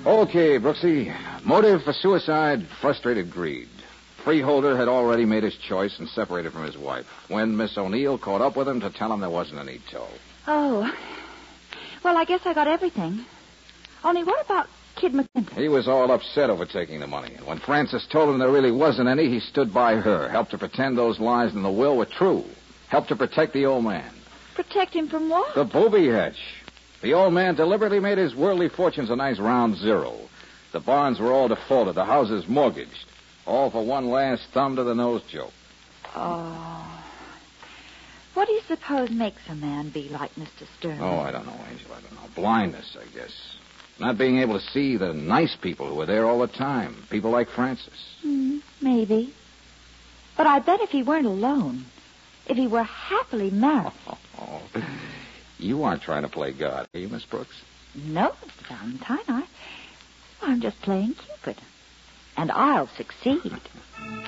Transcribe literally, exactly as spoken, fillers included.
Okay, Brooksy. Motive for suicide, frustrated greed. Freeholder had already made his choice and separated from his wife when Miss O'Neill caught up with him to tell him there wasn't any tow. Oh. Well, I guess I got everything. Only what about Kid McClintock? He was all upset over taking the money. And when Frances told him there really wasn't any, he stood by her, helped her pretend those lies in the will were true, helped her protect the old man. Protect him from what? The booby hatch. The old man deliberately made his worldly fortunes a nice round zero. The bonds were all defaulted, the houses mortgaged. All for one last thumb-to-the-nose joke. Oh. What do you suppose makes a man be like Mister Stern? Oh, I don't know, Angel, I don't know. Blindness, I guess. Not being able to see the nice people who were there all the time. People like Frances. Hmm, maybe. But I bet if he weren't alone, if he were happily married... Oh, oh, oh. You aren't trying to play God, are you, Miss Brooks? No, Mister Valentine. I, I'm just playing Cupid. And I'll succeed.